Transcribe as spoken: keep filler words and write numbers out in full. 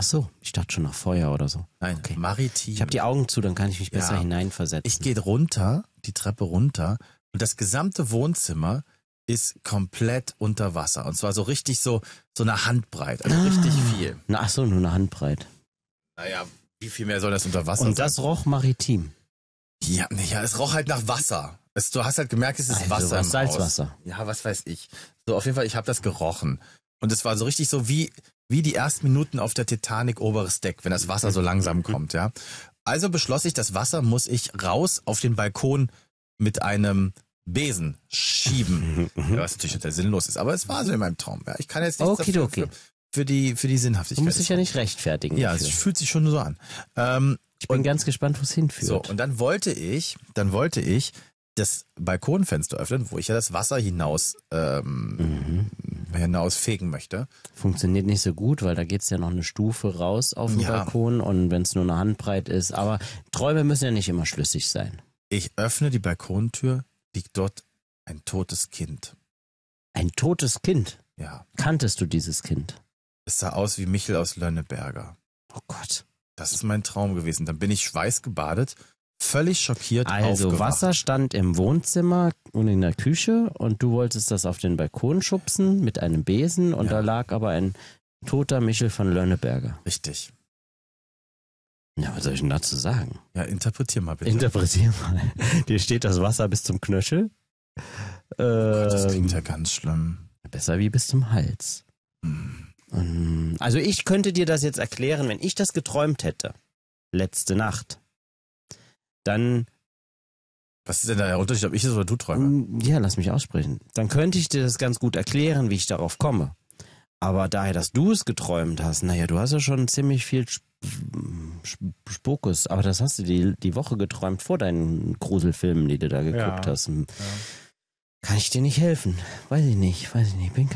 Ach so, ich dachte schon nach Feuer oder so. Nein, okay. maritim. Ich habe die Augen zu, dann kann ich mich besser ja. hineinversetzen. Ich gehe runter, die Treppe runter und das gesamte Wohnzimmer ist komplett unter Wasser. Und zwar so richtig so, so eine Handbreit, also ah. richtig viel. Na, ach so, nur eine Handbreit. Naja, wie viel mehr soll das unter Wasser sein? Und das roch maritim? Ja, ja, es roch halt nach Wasser. Es, du hast halt gemerkt, es ist also Wasser was im Salzwasser. Haus. Ja, was weiß ich. So, auf jeden Fall, ich habe das gerochen. Und es war so richtig so wie, wie die ersten Minuten auf der Titanic oberes Deck, wenn das Wasser so langsam kommt, ja. Also beschloss ich, das Wasser muss ich raus auf den Balkon mit einem Besen schieben. Ja, was natürlich total sinnlos ist, aber es war so in meinem Traum. Ja, ich kann jetzt nichts okay, dafür okay. Für, für, die, für die Sinnhaftigkeit. Du musst dich ja nicht rechtfertigen. Ja, es fühlt sich schon so an. Ähm, ich bin und, ganz gespannt, wo es hinführt. So, und dann wollte ich, dann wollte ich das Balkonfenster öffnen, wo ich ja das Wasser hinaus, ähm, mhm. hinausfegen möchte. Funktioniert nicht so gut, weil da geht's ja noch eine Stufe raus auf den ja. Balkon und wenn es nur eine Handbreit ist. Aber Träume müssen ja nicht immer schlüssig sein. Ich öffne die Balkontür, liegt dort ein totes Kind. Ein totes Kind? Ja. Kanntest du dieses Kind? Es sah aus wie Michel aus Lönneberger. Oh Gott. Das ist mein Traum gewesen. Dann bin ich schweißgebadet, völlig schockiert Also aufgewacht. Wasser stand im Wohnzimmer und in der Küche und du wolltest das auf den Balkon schubsen mit einem Besen und ja. da lag aber ein toter Michel von Lönneberger. Richtig. Ja, was soll ich denn dazu sagen? Ja, interpretier mal bitte. Interpretier mal. Dir steht das Wasser bis zum Knöchel. Oh Gott, das klingt ja ganz schlimm. Besser wie bis zum Hals. Hm. Also ich könnte dir das jetzt erklären, wenn ich das geträumt hätte. Letzte Nacht. Dann... Was ist denn da der Unterschied, ob ich es oder du träume? Ja, lass mich aussprechen. Dann könnte ich dir das ganz gut erklären, wie ich darauf komme. Aber daher, dass du es geträumt hast, naja, du hast ja schon ziemlich viel Sp Spokus, aber das hast du die, die Woche geträumt vor deinen Gruselfilmen, die du da geguckt ja. hast. Ja. Kann ich dir nicht helfen? Weiß ich nicht, weiß ich nicht. Bin